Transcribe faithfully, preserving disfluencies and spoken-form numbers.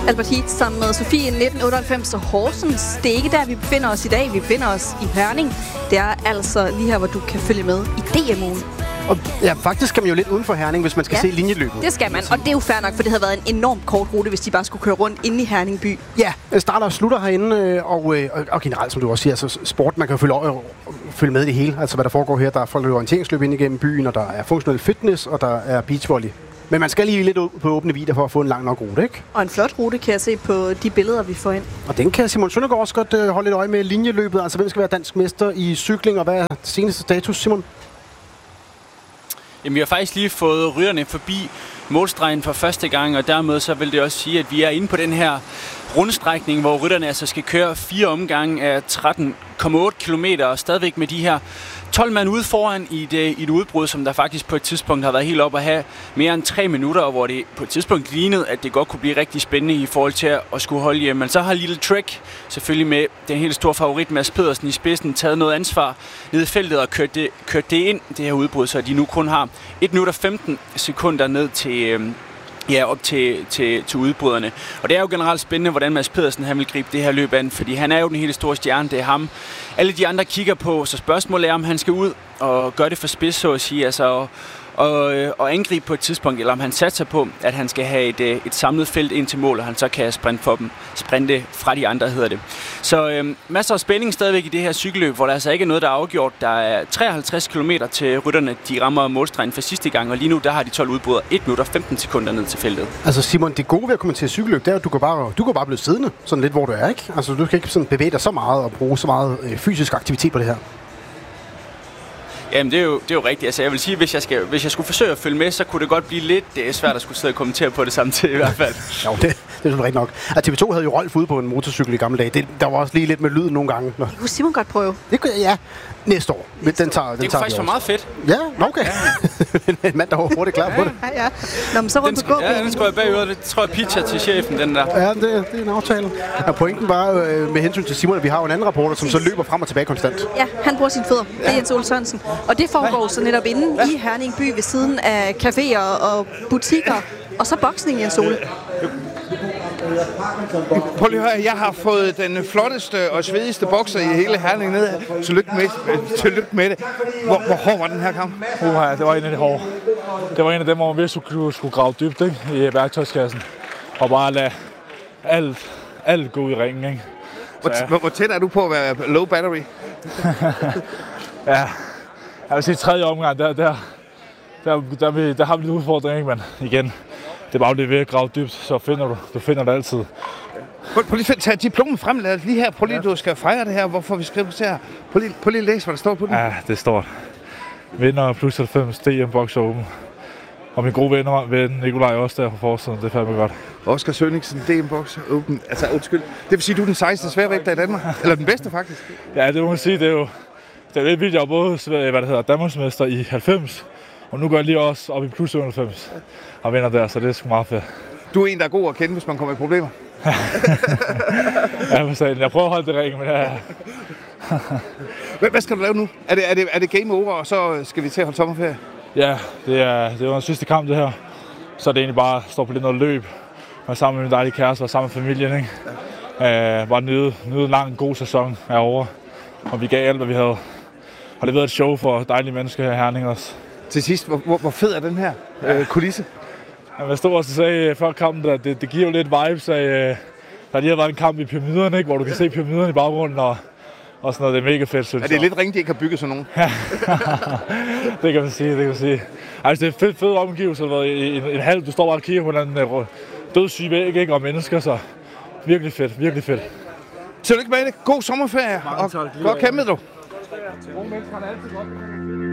Albert Heat sammen med Sofie nitten otteoghalvfems og Horsens. Det er ikke der, vi befinder os i dag. Vi befinder os i Herning. Det er altså lige her, hvor du kan følge med i D M-ugen. Og ja, faktisk skal man jo lidt uden for Herning, hvis man skal ja, se linjeløbet. Det skal man, og det er jo fair nok, for det havde været en enormt kort rute, hvis de bare skulle køre rundt inde i Herning by. Ja, starter og slutter herinde, og, og, og generelt, som du også siger, altså sport, man kan følge, følge med i det hele. Altså hvad der foregår her, der er folk, der orienteringsløb ind igennem byen, og der er funktionel fitness, og der er beachvolley. Men man skal lige lidt på åbne vidder for at få en lang nok rute, ikke? Og en flot rute kan jeg se på de billeder, vi får ind. Og den kan Simon Søndergaard også godt øh, holde lidt øje med linjeløbet. Altså hvem skal være dansk mester i cykling, og hvad er seneste status, Simon? Jamen, vi har faktisk lige fået rytterne forbi målstregen for første gang, og dermed så vil det også sige, at vi er inde på den her rundstrækning, hvor rytterne altså skal køre fire omgange af tretten komma otte kilometer, og stadigvæk med de her tolv mand ude foran i et, i et udbrud, som der faktisk på et tidspunkt har været helt op at have mere end tre minutter, og hvor det på et tidspunkt lignede, at det godt kunne blive rigtig spændende i forhold til at skulle holde hjem. Men så har Lille Trek selvfølgelig med den helt store favorit Mads Pedersen i spidsen taget noget ansvar ned i feltet og kørt det, kørt det ind, det her udbrud, så de nu kun har et minut og femten sekunder ned til øh, Ja, op til, til, til udbryderne. Og det er jo generelt spændende, hvordan Mads Pedersen han vil gribe det her løb an, fordi han er jo den helt store stjerne, det er ham. Alle de andre kigger på, så spørgsmålet er, om han skal ud og gøre det for spids, så at sige, altså og, og, og angribe på et tidspunkt, eller om han satser på, at han skal have et, et samlet felt ind til mål, og han så kan sprinte for dem, sprinte fra de andre, hedder det. Så øh, masser af spænding stadigvæk i det her cykelløb, hvor der altså ikke er noget, der er afgjort. Der er treoghalvtreds kilometer til rytterne, de rammer målstregen for sidste gang, og lige nu der har de tolv udbrydere et minut og femten sekunder ned til feltet. Altså Simon, det gode ved at kommentere cykelløb, det er, at du kan bare, du kan bare blive siddende, sådan lidt hvor du er, ikke? Altså du kan ikke sådan bevæge dig så meget og bruge så meget øh, fysisk aktivitet på det her. Jamen, det er, jo, det er jo rigtigt. Altså, jeg vil sige, hvis jeg, skal, hvis jeg skulle forsøge at følge med, så kunne det godt blive lidt det er svært at skulle sidde og kommentere på det samtidig i hvert fald. Jo, det, det er sådan rigtigt nok. Altså, T V to havde jo Rolf ude på en motorcykel i gamle dage. Det, der var også lige lidt med lyden nogle gange. Nå. Det kunne Simon godt prøve. Det kunne ja, næste år. Men den tager, den det tager faktisk var meget fedt. Ja, okay. En mand, der var hurtigt klar på det. Ja, ja. Nå, men så rundt på Ja, den skal jeg bagud. Det tror jeg pitcher til chefen, den der. Ja, det, det er en aftale. Og pointen bare øh, med hensyn til Simon, at vi har jo en anden rapporter, som så løber frem og tilbage konstant. Ja, han bruger sine fødder. Det er Jens Ole Sørensen. Og det foregår så netop inde i Herning by ved siden af caféer og butikker. Og så boksning, Jens Ole. Prøv lige at høre, jeg har fået den flotteste og svedigste bokser i hele Herning ned. Tillykke med, tillykke med det. Hvor, hvor hård var den her kamp? Uha, det var en af de hårde. Det var en af dem, hvor man virkelig skulle, skulle grave dybt, ikke? I værktøjskassen. Og bare lade alt, alt gå ud i ringen, ikke? Hvor, ja. hvor, hvor tæt er du på at være low battery? Ja, jeg vil sige tredje omgang, der, der, der, der, der, der har vi lidt udfordring, ikke? Men igen, det er bare det ved at grave dybt, så finder du, du finder det altid. Prøv, prøv lige at tage diplomet frem, lad lige her. Prøv lige, du skal fejre det her, hvorfor vi skriver til her. Prøv lige, prøv lige at læse, hvad der står på den. Ja, det står. Vinder plus halvfems D M Box Open. Og min gode venner, ven Nikolaj også der på forsiden, det er fandme godt. Oscar Sønningsen, D M Box Open. Altså, undskyld. Det vil sige, du er den sejeste sværvægter i Danmark. Eller den bedste, faktisk. Ja, det må man sige. Det er jo det er lidt vildt, jeg er både hvad det hedder, Danmarksmester i halvfems, og nu går jeg lige også op i plus halvfems og vinder der, så det er sgu meget fedt. Du er en, der er god at kende, hvis man kommer i problemer. Ja, for sagen. Jeg prøver at holde det ring, men ja. Hvad skal du lave nu? Er det, er, det, er det game over, og så skal vi til at holde sommerferie? Ja, det er, det er den sidste kamp, det her. Så er det egentlig bare at stå på lidt noget løb. Være sammen med min dejlige kæreste og sammen med familien, ikke? Ja. Øh, bare nyde, nyde en lang, god sæson herovre. Og vi gav alt, hvad vi havde. Og det har været et show for dejlige mennesker her i Herning også. Til sidst, hvor, hvor, hvor fed er den her øh, kulisse? Jeg stod også og sagde før kampen, at det, det giver jo lidt vibes af, øh, der lige har været en kamp i pyramiderne, ikke? Hvor du kan se pyramiderne i baggrunden og, og sådan noget. Det er mega fedt, synes jeg. Er det lidt ringe, de ikke har bygget sådan nogen? Det kan man sige, det kan man sige. Altså, det er fedt, fed omgivelse. En, en halv, du står bare og kigger på den uh, dødssyge væg, ikke? Og mennesker, så virkelig fedt, virkelig fedt. Tillykke med det. God sommerferie, og godt kæmpet, du. Unge mennesker har altid godt.